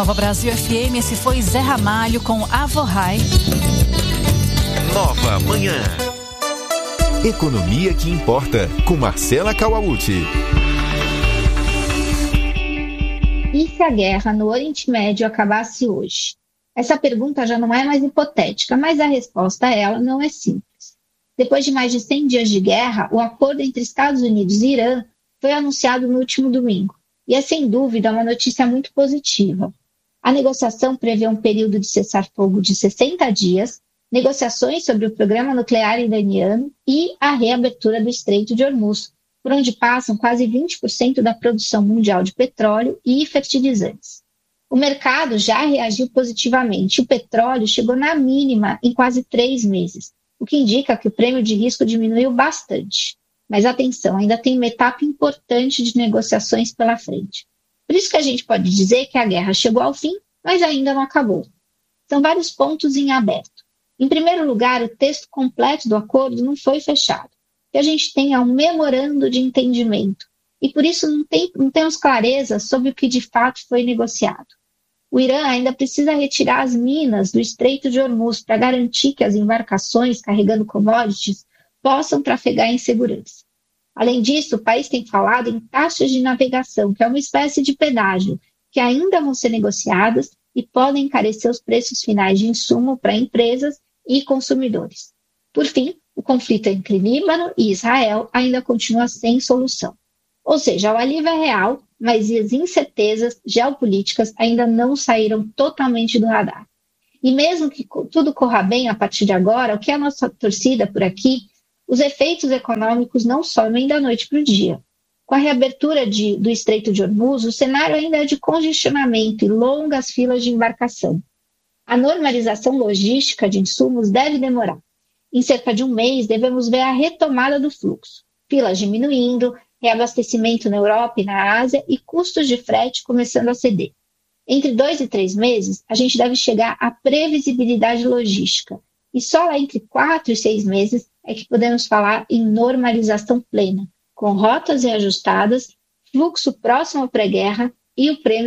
Nova Brasil FM, esse foi Zé Ramalho com Avohai. Nova Manhã. Economia que importa, com Marcela Kawauchi. E se a guerra no Oriente Médio acabasse hoje? Essa pergunta já não é mais hipotética, mas a resposta a ela não é simples. Depois de mais de 100 dias de guerra, o acordo entre Estados Unidos e Irã foi anunciado no último domingo. E é sem dúvida uma notícia muito positiva. A negociação prevê um período de cessar-fogo de 60 dias, negociações sobre o programa nuclear iraniano e a reabertura do Estreito de Hormuz, por onde passam quase 20% da produção mundial de petróleo e fertilizantes. O mercado já reagiu positivamente. O petróleo chegou na mínima em quase 3 meses, o que indica que o prêmio de risco diminuiu bastante. Mas atenção, ainda tem uma etapa importante de negociações pela frente. Por isso que a gente pode dizer que a guerra chegou ao fim, mas ainda não acabou. São vários pontos em aberto. Em primeiro lugar, o texto completo do acordo não foi fechado. O que a gente tem é um memorando de entendimento, e por isso não temos clareza sobre o que de fato foi negociado. O Irã ainda precisa retirar as minas do Estreito de Hormuz para garantir que as embarcações carregando commodities possam trafegar em segurança. Além disso, o país tem falado em taxas de navegação, que é uma espécie de pedágio, que ainda vão ser negociadas e podem encarecer os preços finais de insumo para empresas e consumidores. Por fim, o conflito entre Líbano e Israel ainda continua sem solução. Ou seja, o alívio é real, mas as incertezas geopolíticas ainda não saíram totalmente do radar. E mesmo que tudo corra bem a partir de agora, o que é a nossa torcida por aqui, os efeitos econômicos não somem da noite para o dia. Com a reabertura do Estreito de Hormuz, o cenário ainda é de congestionamento e longas filas de embarcação. A normalização logística de insumos deve demorar. Em cerca de um mês, devemos ver a retomada do fluxo, filas diminuindo, reabastecimento na Europa e na Ásia e custos de frete começando a ceder. Entre 2 e 3 meses, a gente deve chegar à previsibilidade logística. E só lá entre 4 e 6 meses é que podemos falar em normalização plena, com rotas reajustadas, fluxo próximo à pré-guerra e o prêmio